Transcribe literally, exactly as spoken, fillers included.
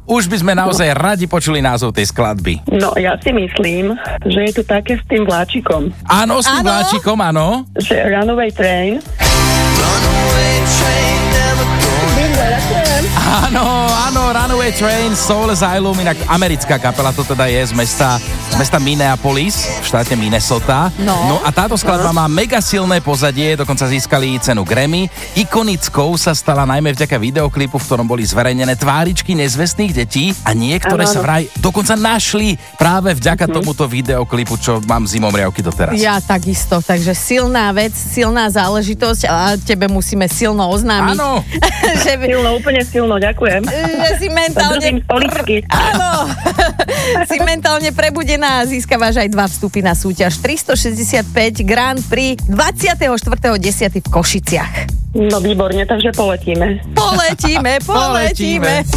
už by sme naozaj radi počuli názov tej skladby. No, ja si myslím, že je to také s tým vláčikom. Áno, s tým Áno. vláčikom, áno. Že Runaway Train. Áno, áno, Runaway Train, Soul Asylum, inak americká kapela to teda je z mesta, z mesta Minneapolis, v štáte Minnesota. No. no a táto skladba má mega silné pozadie, dokonca získali cenu Grammy. Ikonickou sa stala najmä vďaka videoklipu, v ktorom boli zverejnené tváričky nezvestných detí a niektoré Áno, sa áno. vraj dokonca našli práve vďaka Mhm. tomuto videoklipu, čo mám zimomriavky doteraz. Ja takisto, takže silná vec, silná záležitosť a tebe musíme silno oznámiť. Áno. že, Silno, úplne silno, ďakujem. že si Držím mentálne... stoličky. Áno, si mentálne prebudená a získavaš aj dva vstupy na súťaž tristošesťdesiatpäť Grand Prix dvadsiateho štvrtého desiateho v Košiciach. No výborne, takže poletíme. Poletíme, poletíme.